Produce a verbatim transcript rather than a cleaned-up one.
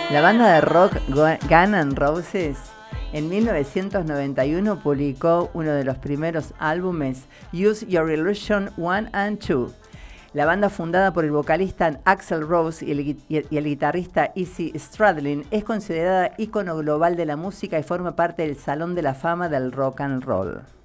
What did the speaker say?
La banda de rock Guns N' Roses en mil novecientos noventa y uno publicó uno de los primeros álbumes, Use Your Illusion one and two. La banda, fundada por el vocalista Axl Rose y el, y el guitarrista Izzy Stradlin, es considerada ícono global de la música y forma parte del Salón de la Fama del Rock and Roll.